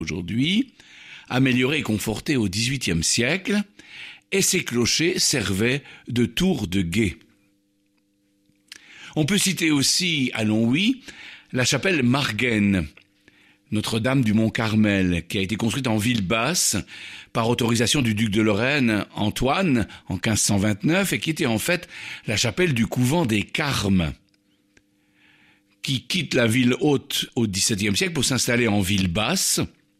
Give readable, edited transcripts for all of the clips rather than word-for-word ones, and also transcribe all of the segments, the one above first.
aujourd'hui, améliorée et confortée au XVIIIe siècle, et ses clochers servaient de tour de guet. On peut citer aussi à Longwy la chapelle Margaine, Notre-Dame du Mont-Carmel, qui a été construite en ville basse par autorisation du duc de Lorraine Antoine en 1529 et qui était en fait la chapelle du couvent des Carmes, qui quitte la ville haute au XVIIe siècle pour s'installer en ville basse.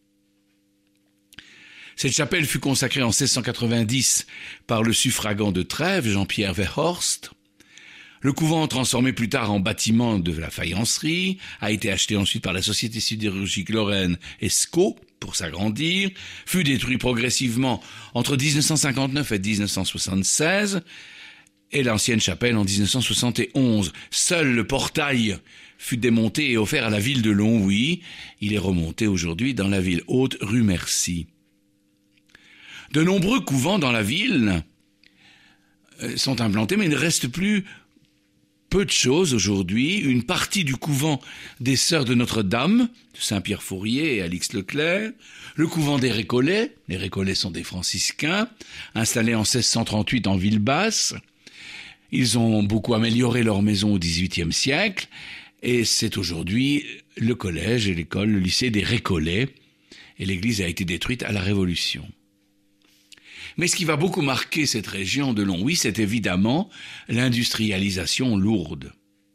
Cette chapelle fut consacrée en 1690 par le suffragant de Trèves, Jean-Pierre Verhorst. Le couvent, transformé plus tard en bâtiment de la faïencerie, a été acheté ensuite par la Société sidérurgique Lorraine Escaut pour s'agrandir, fut détruit progressivement entre 1959 et 1976, et l'ancienne chapelle en 1971. Seul le portail fut démonté et offert à la ville de Longwy. Il est remonté aujourd'hui dans la ville haute, rue Mercy. De nombreux couvents dans la ville sont implantés, mais il ne reste plus peu de choses aujourd'hui. Une partie du couvent des Sœurs de Notre-Dame, de Saint-Pierre-Fourier et Alix-Leclerc, le couvent des Récollets, les Récollets sont des franciscains, installés en 1638 en ville basse. Ils ont beaucoup amélioré leur maison au XVIIIe siècle, et c'est aujourd'hui le collège et l'école, le lycée des Récollets, et l'église a été détruite à la Révolution. Mais ce qui va beaucoup marquer cette région de Longwy, c'est évidemment l'industrialisation lourde.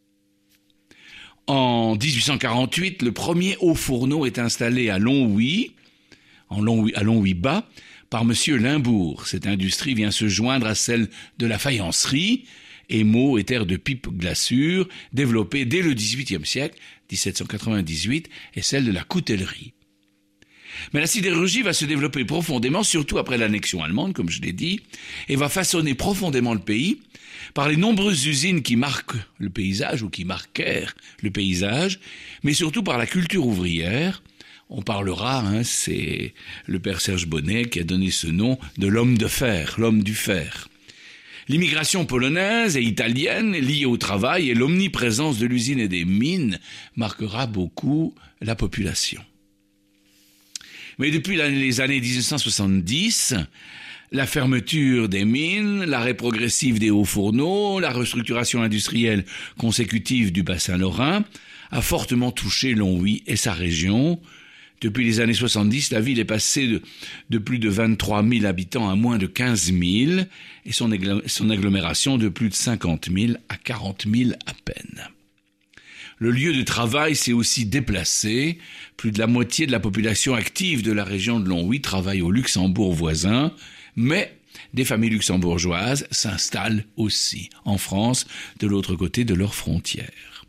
En 1848, le premier haut fourneau est installé à Longwy, à Longwy-Bas, par monsieur Limbourg. Cette industrie vient se joindre à celle de la faïencerie, émaux et terre de pipe glaçure, développée dès le XVIIIe siècle, 1798, et celle de la coutellerie. Mais la sidérurgie va se développer profondément, surtout après l'annexion allemande, comme je l'ai dit, et va façonner profondément le pays par les nombreuses usines qui marquent le paysage ou qui marquèrent le paysage, mais surtout par la culture ouvrière. On parlera, c'est le père Serge Bonnet qui a donné ce nom de l'homme de fer, l'homme du fer. L'immigration polonaise et italienne liée au travail et l'omniprésence de l'usine et des mines marquera beaucoup la population. Mais depuis les années 1970, la fermeture des mines, l'arrêt progressif des hauts fourneaux, la restructuration industrielle consécutive du bassin lorrain a fortement touché Longwy et sa région. Depuis les années 70, la ville est passée de plus de 23 000 habitants à moins de 15 000 et son agglomération de plus de 50 000 à 40 000 à peine. Le lieu de travail s'est aussi déplacé. Plus de la moitié de la population active de la région de Longwy travaille au Luxembourg voisin, mais des familles luxembourgeoises s'installent aussi en France, de l'autre côté de leurs frontières.